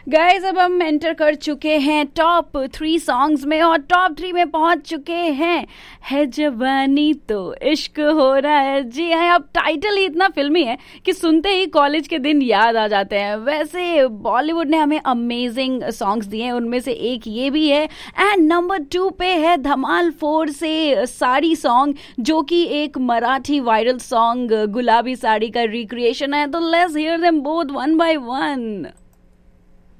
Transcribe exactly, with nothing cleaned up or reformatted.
Guys अब हम enter कर चुके हैं टॉप थ्री सॉन्ग्स में और टॉप थ्री में पहुंच चुके हैं है जवानी तो इश्क हो रहा है। जी हाँ, अब टाइटल ही इतना फिल्मी है कि सुनते ही कॉलेज के दिन याद आ जाते हैं। वैसे बॉलीवुड ने हमें अमेजिंग सॉन्ग्स दिए हैं, उनमें से एक ये भी है। एंड नंबर टू पे है धमाल फोर से साड़ी सॉन्ग, जो कि एक मराठी वायरल सॉन्ग गुलाबी साड़ी का रिक्रिएशन है। तो let's hear them both one by one.